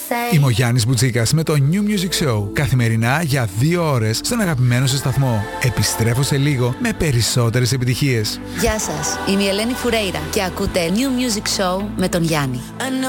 Είμαι ο Γιάννης Μπουτσίκας με το New Music Show. Καθημερινά για 2 ώρες στον αγαπημένο σου σταθμό. Επιστρέφω σε λίγο με περισσότερες επιτυχίες. Γεια σας, είμαι η Ελένη Φουρέιρα και ακούτε New Music Show με τον Γιάννη.